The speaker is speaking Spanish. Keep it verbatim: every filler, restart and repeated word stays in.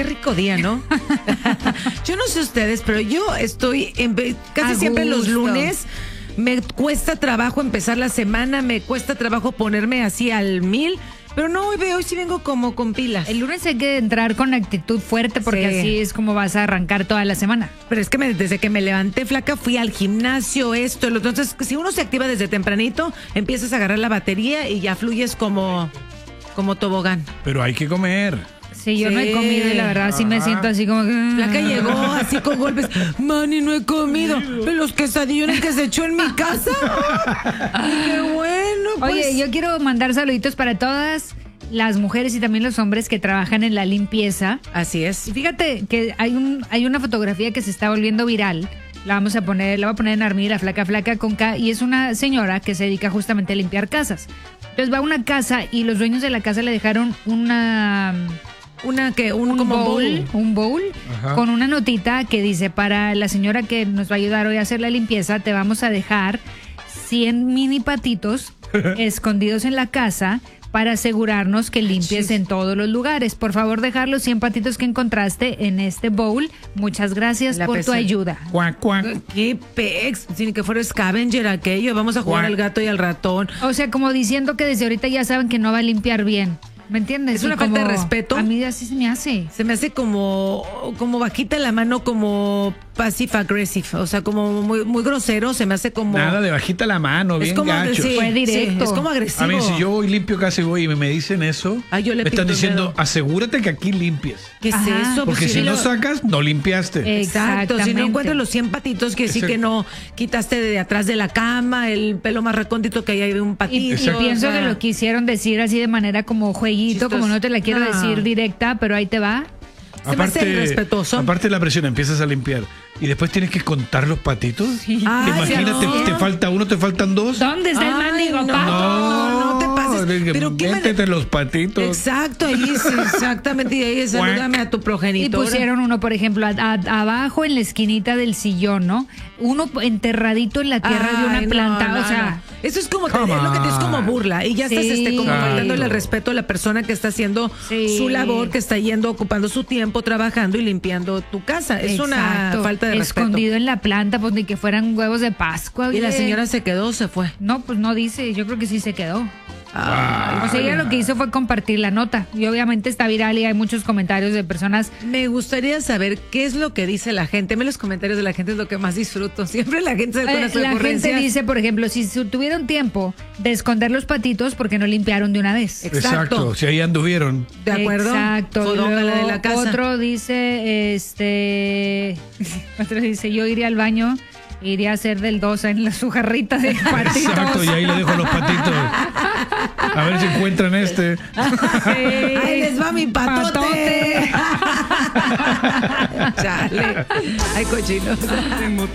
qué rico día, ¿no? Yo no sé ustedes, pero yo estoy en, casi A siempre los gusto. lunes. Me cuesta trabajo empezar la semana, me cuesta trabajo ponerme así al mil, pero no, hoy veo, hoy sí vengo como con pilas. El lunes hay que entrar con actitud fuerte porque Sí. así es como vas a arrancar toda la semana. Pero es que me- desde que me levanté flaca fui al gimnasio, esto, lo otro. Entonces, si uno se activa desde tempranito, empiezas a agarrar la batería y ya fluyes como, como tobogán. Pero hay que comer. Sí, yo no he Sí. comido y la verdad sí me siento así como que... Flaca llegó así con golpes. Mani, no he comido. Pero los quesadillones que se echó en mi casa. Ay, qué bueno. Pues. Oye, yo quiero mandar saluditos para todas las mujeres y también los hombres que trabajan en la limpieza. Así es. Y fíjate que hay un hay una fotografía que se está volviendo viral. La vamos a poner, la voy a poner en Armida, la flaca flaca con K, y es una señora que se dedica justamente a limpiar casas. Entonces va a una casa y los dueños de la casa le dejaron una Una que, un, un como bowl, bowl. un bowl Ajá. con una notita que dice: para la señora que nos va a ayudar hoy a hacer la limpieza, te vamos a dejar cien mini patitos escondidos en la casa para asegurarnos que limpies en todos los lugares. Por favor, dejar los cien patitos que encontraste en este bowl. Muchas gracias La por tu pesa- ayuda. Cuac, cuac. Qué pex. Sin que fuera Scavenger aquello. Vamos a jugar Guau. al gato y al ratón. O sea, como diciendo que desde ahorita ya saben que no va a limpiar bien. ¿Me entiendes? Es Y una falta de como- respeto. A mí así se me hace. Se me hace como, como bajita la mano, como passive aggressive. O sea, como muy, muy grosero. Se me hace como. Nada de bajita la mano, es bien como gacho. sí, Fue directo. sí, es como agresivo. A mí, si yo voy limpio casi voy y me dicen eso, Ay, yo le me están pinto el diciendo, dedo. asegúrate que aquí limpies. ¿Qué es Ajá. eso? Porque Pues si no lo- sacas, no limpiaste. Eh, Exacto, si no Exactamente. encuentras los cien patitos, que sí Ese- que no quitaste de atrás de la cama, el pelo más recóndito que hay ahí de un Y, patito. y Exacto. pienso o sea, que lo quisieron decir así de manera como jueguito, Chistoso. como no te la quiero Ah. decir directa, pero ahí te va. Se me hace irrespetuoso. aparte de la presión, empiezas a limpiar y después tienes que contar los patitos. Ay, Imagínate, no. te falta uno, te faltan dos. ¿Dónde está el Ay, mendigo no. pato? no te pases. Pero qué métete mane- los patitos. Exacto, ahí sí, exactamente. Y ahí salúdame a tu Y progenitor. pusieron uno, por ejemplo, a- a- abajo en la esquinita del sillón, ¿no? Uno enterradito en la tierra de una Ay, no, planta, no, o sea... no. Eso es como, te- Come es lo que te es como on. burla. Y ya estás Sí. este, como Claro. faltándole el respeto a la persona que está haciendo Sí. su labor, que está yendo, ocupando su tiempo, trabajando y limpiando tu casa. Es una Exacto. falta de Escondido en la planta, pues ni que fueran huevos de Pascua. respeto. Y la oye. señora se quedó, se fue. No, pues no dice, yo creo que sí se quedó. Ay, O sea, ella lo que hizo fue compartir la nota. Y obviamente está viral y hay muchos comentarios de personas. me gustaría saber qué es lo que dice la gente. A mí los comentarios de la gente es lo que más disfruto. Siempre la gente se con Eh, las la gente ocurrencias. dice, por ejemplo, si su- tuvieron tiempo de esconder los patitos, ¿por qué no limpiaron de una vez? Exacto. Exacto, si ahí anduvieron. ¿De acuerdo? Exacto. Fodonga, la de la Luego, casa. Otro dice, este, otro dice, yo iría al baño, iría a hacer del dos en la, su jarrita de patitos. Exacto, y ahí le dejo los patitos. A ver si encuentran este. Ahí les va mi patote. Patote. Chale. Ay, cochinos.